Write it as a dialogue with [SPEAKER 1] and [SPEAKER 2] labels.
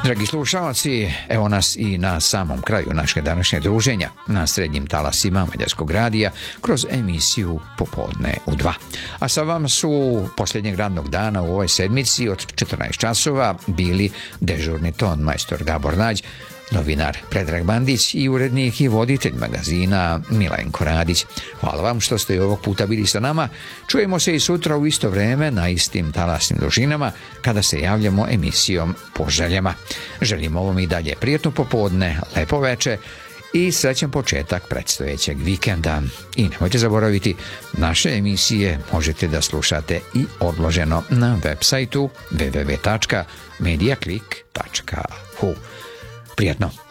[SPEAKER 1] Dragi slušalci, evo nas i na samom kraju našeg današnjeg druženja na srednjim talasima Mađarskog radija kroz emisiju Popodne u 2. A sa vam su posljednjeg radnog dana u ovoj sedmici od 14 časova bili dežurni ton majstor Gabor Nađ, novinar Predrag Bandić i urednik i voditelj magazina Milenko Radić. Hvala vam što ste i ovog puta bili sa nama. Čujemo se i sutra u isto vreme na istim talasnim dužinama kada se javljamo emisijom Poželjama. Želimo vam i dalje prijatno popodne, lepo veče i srećan početak predstojećeg vikenda. I nemojte zaboraviti, naše emisije možete da slušate i odloženo na web sajtu www.mediaclick.hu. Prijatno!